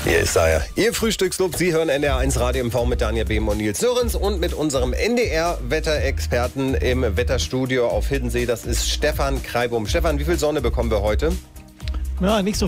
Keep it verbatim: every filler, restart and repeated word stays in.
Hier ist er. Ihr Frühstücksclub. Sie hören N D R eins Radio M V mit Daniel Behm und Nils Sörens und mit unserem N D R-Wetterexperten im Wetterstudio auf Hiddensee. Das ist Stefan Kreibum. Stefan, wie viel Sonne bekommen wir heute? Ja, nicht so